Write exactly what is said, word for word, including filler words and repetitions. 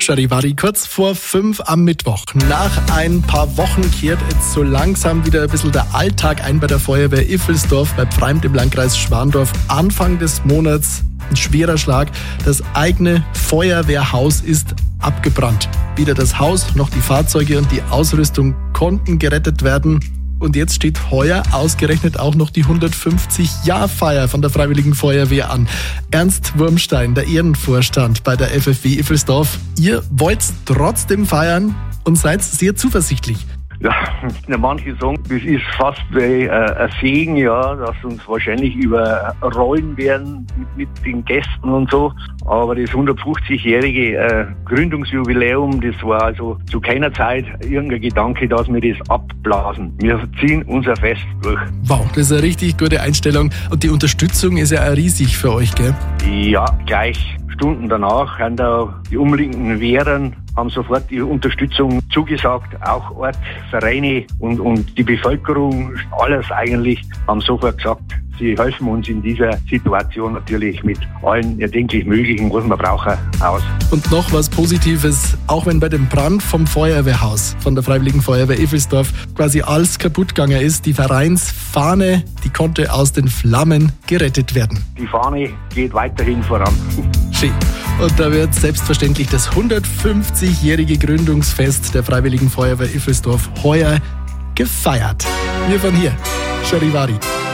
Charivari, kurz vor fünf am Mittwoch. Nach ein paar Wochen kehrt jetzt so langsam wieder ein bisschen der Alltag ein bei der Feuerwehr Iffelsdorf bei Pfreimd im Landkreis Schwandorf. Anfang des Monats ein schwerer Schlag. Das eigene Feuerwehrhaus ist abgebrannt. Weder das Haus noch die Fahrzeuge und die Ausrüstung konnten gerettet werden. Und jetzt steht heuer ausgerechnet auch noch die hundertfünfzig-Jahr-Feier von der Freiwilligen Feuerwehr an. Ernst Wurmstein, der Ehrenvorstand bei der F F W Iffelsdorf. Ihr wollt trotzdem feiern und seid sehr zuversichtlich. Ja, manche sagen, das ist fast wie ein Segen, ja, dass uns wahrscheinlich überrollen werden mit, mit den Gästen und so. Aber das hundertfünfzigjährige äh, Gründungsjubiläum, das war also zu keiner Zeit irgendein Gedanke, dass wir das abblasen. Wir ziehen unser Fest durch. Wow, das ist eine richtig gute Einstellung. Und die Unterstützung ist ja auch riesig für euch, gell? Ja, gleich Stunden danach haben da die umliegenden Wehren haben sofort die Unterstützung zugesagt, auch Ort, Vereine und, und die Bevölkerung, alles eigentlich, haben sofort gesagt, sie helfen uns in dieser Situation natürlich mit allen erdenklich Möglichen, was wir brauchen, aus. Und noch was Positives, auch wenn bei dem Brand vom Feuerwehrhaus von der Freiwilligen Feuerwehr Iffelsdorf quasi alles kaputt gegangen ist, die Vereinsfahne, die konnte aus den Flammen gerettet werden. Die Fahne geht weiterhin voran. Schön. Und da wird selbstverständlich das hundertfünfzigjährige Gründungsfest der Freiwilligen Feuerwehr Iffelsdorf heuer gefeiert. Wir von hier, Charivari.